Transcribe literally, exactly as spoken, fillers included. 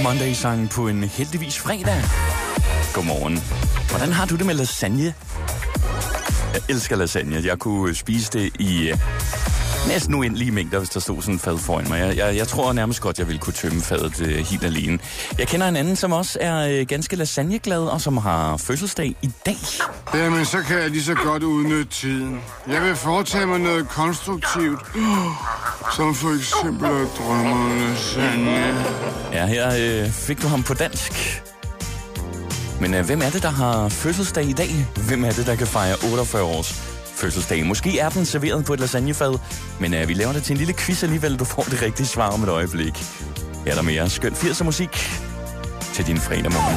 Monday-sang på en heldigvis fredag. Godmorgen. Hvordan har du det med lasagne? Jeg elsker lasagne. Jeg kunne spise det i uh, næsten uendelige mængder, hvis der stod sådan en fad foran mig. Jeg, jeg, jeg tror nærmest godt, jeg ville kunne tømme fadet uh, helt alene. Jeg kender en anden, som også er uh, ganske lasagneglad, og som har fødselsdag i dag. Jamen, så kan jeg lige så godt udnytte tiden. Jeg vil foretage mig noget konstruktivt, som for eksempel at drømme om lasagne. Ja, her uh, fik du ham på dansk. Men uh, hvem er det, der har fødselsdag i dag? Hvem er det, der kan fejre otteogfyrre års fødselsdag? Måske er den serveret på et lasagnefad, men uh, vi laver det til en lille quiz alligevel. Du får det rigtige svar om et øjeblik. Her er der mere skøn firser musik til din fredag morgen.